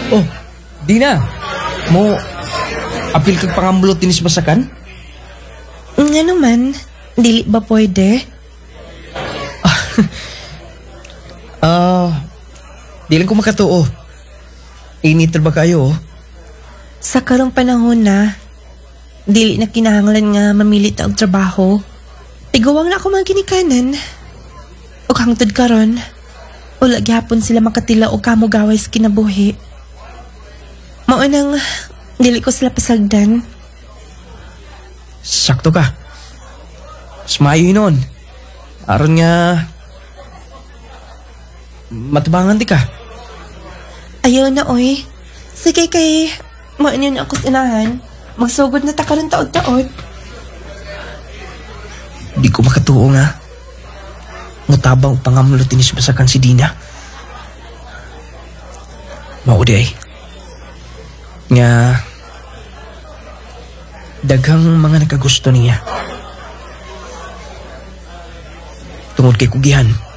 Oh, di na. Mo, apil kag pangambulot tinis basakan? Nga naman, dili ba pwede? Di lang ko makatuo. Init ba kayo? Sa karong panahon na, dili na kinahanglan nga mamilit na og trabaho. Tigawang na ako mga ginikanan. O hangtod karon, wala gyapon sila makatila og kamo gaway sa kinabuhi. Mao nang dili ko sila pasagdan. Sakto ka. Smayo nun. Aron nga matabangan di ka. Ayaw na oy. Sige kay maanin na ako sa inahan. Magsugod na ta karon taod-taod. Di ko makatuo nga. Mutabang pangamlo tinis basakan si Dina. Maudi ay. Nga daghang mga nagkagusto niya. Tungod kay kugihan.